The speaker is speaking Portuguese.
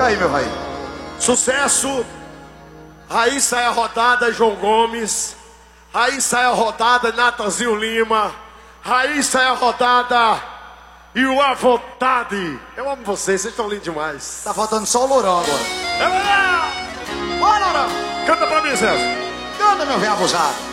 aí, meu rei. Sucesso. Aí sai a rodada João Gomes. Aí sai a rodada Natanzinho Lima. Aí sai a rodada e o À Vontade. Eu amo vocês estão lindos demais. Tá faltando só o Lourão agora. Bora, Lourão! Canta pra mim, César. Canta, meu velho abusado.